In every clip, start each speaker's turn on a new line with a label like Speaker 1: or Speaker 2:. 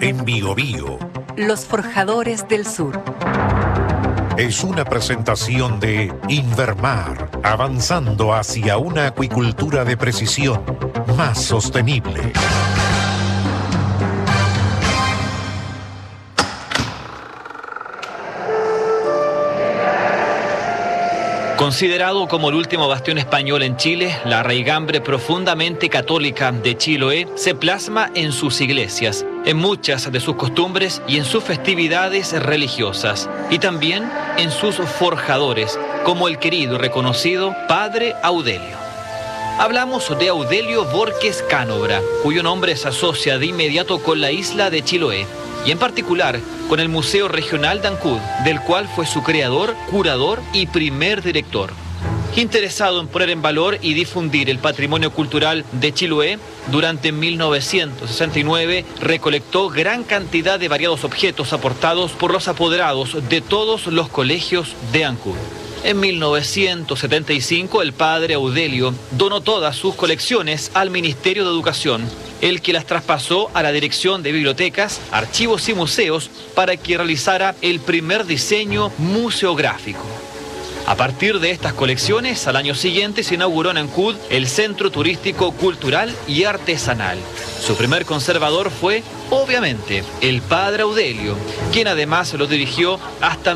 Speaker 1: en Biobío.
Speaker 2: Los Forjadores del Sur.
Speaker 1: Es una presentación de Invermar, avanzando hacia una acuicultura de precisión más sostenible.
Speaker 3: Considerado como el último bastión español en Chile, la raigambre profundamente católica de Chiloé se plasma en sus iglesias, en muchas de sus costumbres y en sus festividades religiosas, y también en sus forjadores, como el querido y reconocido Padre Audelio. Hablamos de Audelio Borges Cánobra, cuyo nombre se asocia de inmediato con la isla de Chiloé, y en particular con el Museo Regional de Ancud, del cual fue su creador, curador y primer director. Interesado en poner en valor y difundir el patrimonio cultural de Chiloé, durante 1969 recolectó gran cantidad de variados objetos aportados por los apoderados de todos los colegios de Ancud. En 1975 el padre Audelio donó todas sus colecciones al Ministerio de Educación, el que las traspasó a la Dirección de Bibliotecas, Archivos y Museos para que realizara el primer diseño museográfico. A partir de estas colecciones, al año siguiente se inauguró en Ancud el Centro Turístico Cultural y Artesanal. Su primer conservador fue, obviamente, el padre Audelio, quien además lo dirigió hasta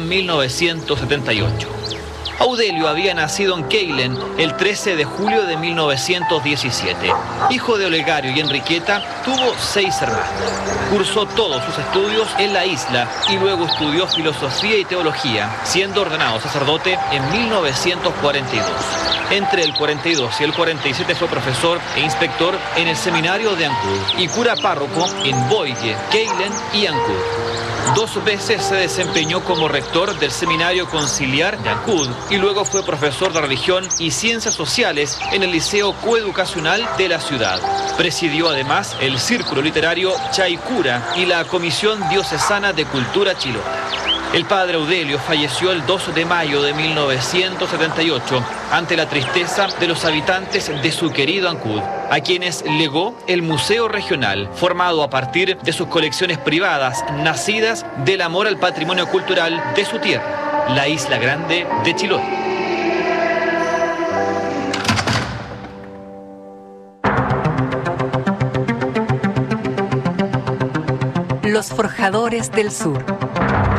Speaker 3: 1978. Audelio había nacido en Keilen el 13 de julio de 1917. Hijo de Olegario y Enriqueta, tuvo 6 hermanos. Cursó todos sus estudios en la isla y luego estudió filosofía y teología, siendo ordenado sacerdote en 1942. Entre el 42 y el 47 fue profesor e inspector en el seminario de Ancud y cura párroco en Boille, Keilen y Ancud. 2 veces se desempeñó como rector del Seminario Conciliar de Ancud y luego fue profesor de religión y ciencias sociales en el Liceo Coeducacional de la ciudad. Presidió además el Círculo Literario Chaicura y la Comisión Diocesana de Cultura Chilota. El padre Audelio falleció el 2 de mayo de 1978 ante la tristeza de los habitantes de su querido Ancud, a quienes legó el Museo Regional, formado a partir de sus colecciones privadas, nacidas del amor al patrimonio cultural de su tierra, la Isla Grande de Chiloé.
Speaker 2: Los Forjadores del Sur.